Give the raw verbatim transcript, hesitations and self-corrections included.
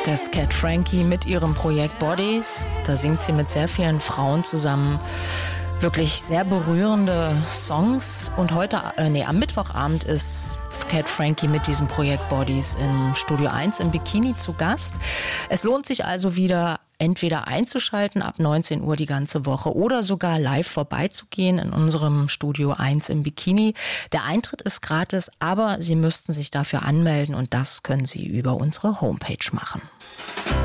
Das ist Cat Frankie mit ihrem Projekt Bodies. Da singt sie mit sehr vielen Frauen zusammen. Wirklich sehr berührende Songs. Und heute, äh, nee, am Mittwochabend ist Cat Frankie mit diesem Projekt Bodies im Studio eins im Bikini zu Gast. Es lohnt sich also wieder, entweder einzuschalten ab neunzehn Uhr die ganze Woche oder sogar live vorbeizugehen in unserem Studio eins im Bikini. Der Eintritt ist gratis, aber Sie müssten sich dafür anmelden und das können Sie über unsere Homepage machen.